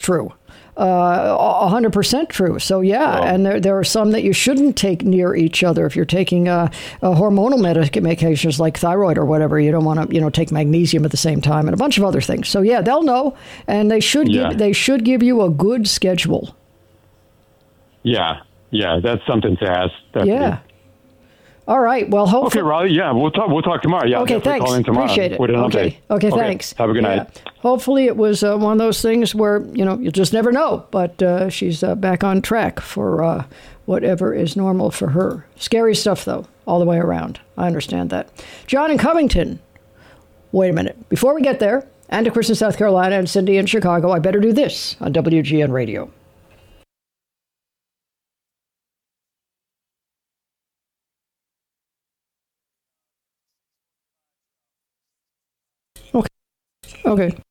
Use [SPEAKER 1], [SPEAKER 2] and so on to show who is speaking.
[SPEAKER 1] true. 100% true. So, yeah, and there are some that you shouldn't take near each other. If you're taking hormonal medications like thyroid or whatever, you don't want to, take magnesium at the same time and a bunch of other things. So, yeah, they'll know, and they should give you a good schedule.
[SPEAKER 2] Yeah, that's something to ask. Definitely.
[SPEAKER 1] Yeah. All right. Well, hopefully.
[SPEAKER 2] Okay, Raleigh. Yeah, we'll talk tomorrow. Yeah.
[SPEAKER 1] Okay. Thanks.
[SPEAKER 2] Call in tomorrow.
[SPEAKER 1] Appreciate it.
[SPEAKER 2] With an
[SPEAKER 1] okay.
[SPEAKER 2] update.
[SPEAKER 1] Okay. Thanks.
[SPEAKER 2] Have a good night.
[SPEAKER 1] Hopefully, it was one of those things where you just never know. But she's back on track for whatever is normal for her. Scary stuff, though, all the way around. I understand that. John in Covington. Wait a minute. Before we get there, and to Chris in South Carolina and Cindy in Chicago, I better do this on WGN Radio. Okay.